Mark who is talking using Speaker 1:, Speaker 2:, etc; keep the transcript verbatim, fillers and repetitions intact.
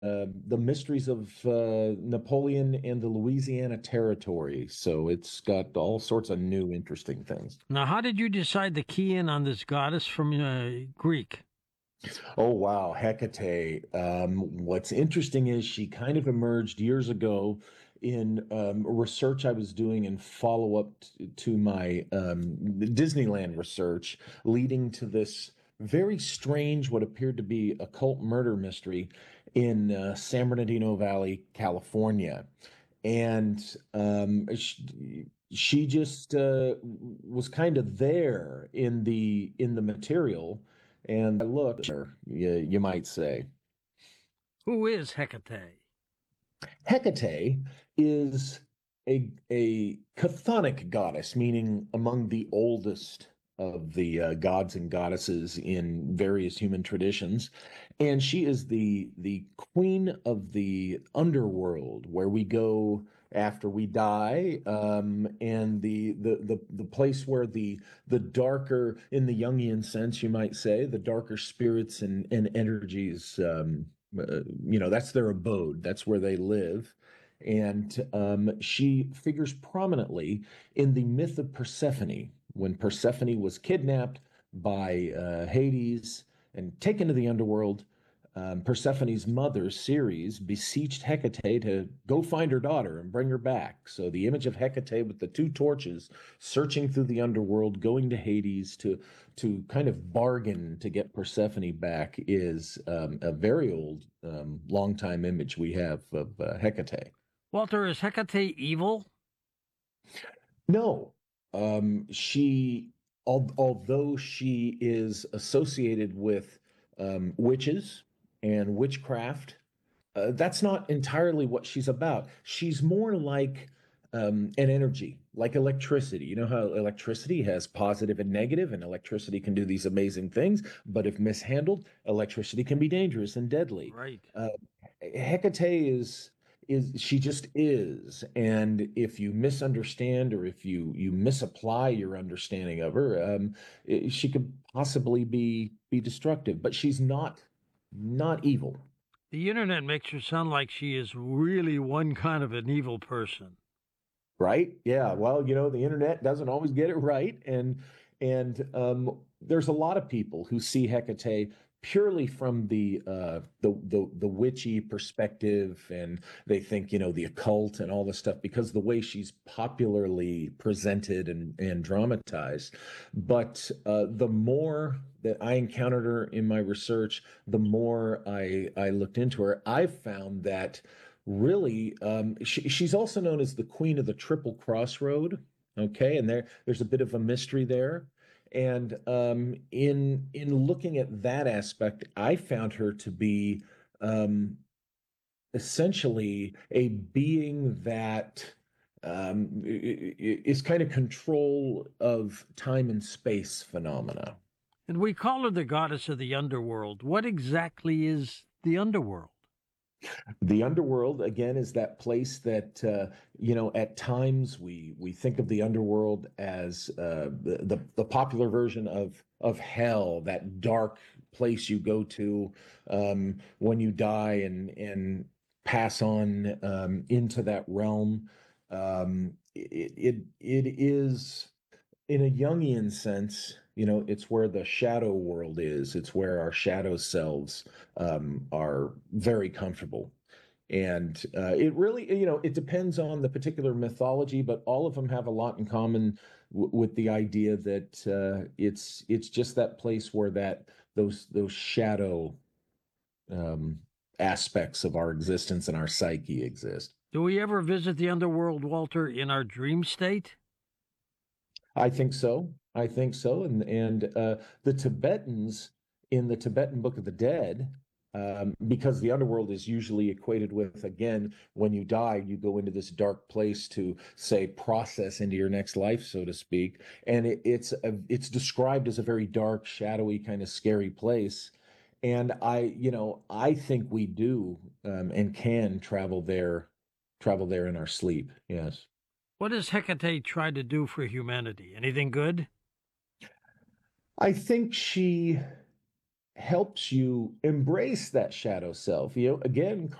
Speaker 1: uh, the mysteries of uh, Napoleon and the Louisiana Territory. So it's got all sorts of new interesting things.
Speaker 2: Now, how did you decide to key in on this goddess from uh, Greek?
Speaker 1: Oh, wow. Hecate. Um, what's interesting is she kind of emerged years ago in um, research I was doing and follow up t- to my um, Disneyland research, leading to this very strange, what appeared to be occult murder mystery in uh, San Bernardino Valley, California. And um, she, she just uh, was kind of there in the in the material and I looked, you, you might say.
Speaker 2: Who is Hecate?
Speaker 1: Hecate is a, a chthonic goddess, meaning among the oldest of the uh, gods and goddesses in various human traditions. And she is the the queen of the underworld, where we go after we die, um, and the, the the the place where the the darker, in the Jungian sense, you might say, the darker spirits and and energies, um, uh, you know, that's their abode. That's where they live. And um, she figures prominently in the myth of Persephone, when Persephone was kidnapped by uh, Hades and taken to the underworld. Um, Persephone's mother, Ceres, beseeched Hecate to go find her daughter and bring her back. So the image of Hecate with the two torches searching through the underworld, going to Hades to to kind of bargain to get Persephone back is um, a very old, um, long time image we have of uh, Hecate.
Speaker 2: Walter, is Hecate evil?
Speaker 1: No, um, she, al although she is associated with um, witches and witchcraft, uh, that's not entirely what she's about. She's more like um, an energy, like electricity. You know how electricity has positive and negative, and electricity can do these amazing things, but if mishandled, electricity can be dangerous and deadly.
Speaker 2: Right.
Speaker 1: Uh, Hecate is is she just is, and if you misunderstand or if you you misapply your understanding of her, um, i- she could possibly be be destructive. But she's not not evil.
Speaker 2: The internet makes her sound like she is really one kind of an evil person.
Speaker 1: Right? Yeah. Well, you know, the internet doesn't always get it right, and and um, there's a lot of people who see Hecate purely from the uh, the the the witchy perspective, and they think, you know, the occult and all this stuff because the way she's popularly presented and and dramatized. But uh, the more that I encountered her in my research, the more I I looked into her, I found that really, um, she, she's also known as the Queen of the Triple Crossroad. Okay, and there there's a bit of a mystery there. And um, in in looking at that aspect, I found her to be um, essentially a being that um, is kind of control of time and space phenomena.
Speaker 2: And we call her the goddess of the underworld. What exactly is the underworld?
Speaker 1: The underworld, again, is that place that uh, you know. At times, we we think of the underworld as uh, the, the the popular version of of hell, that dark place you go to um, when you die and and pass on um, into that realm. Um, it, it it is in a Jungian sense, you know, it's where the shadow world is. It's where our shadow selves um, are very comfortable. And uh, it really, you know, it depends on the particular mythology, but all of them have a lot in common w with the idea that uh, it's it's just that place where that those those shadow um, aspects of our existence and our psyche exist.
Speaker 2: Do we ever visit the underworld, Walter, in our dream state?
Speaker 1: I think so. I think so. And and uh, the Tibetans in the Tibetan Book of the Dead, um, because the underworld is usually equated with, again, when you die, you go into this dark place to say process into your next life, so to speak. And it, it's a, it's described as a very dark, shadowy, kind of scary place. And I, you know, I think we do um, and can travel there, travel there in our sleep. Yes.
Speaker 2: What does Hecate try to do for humanity? Anything good?
Speaker 1: I think she helps you embrace that shadow self. You know, again,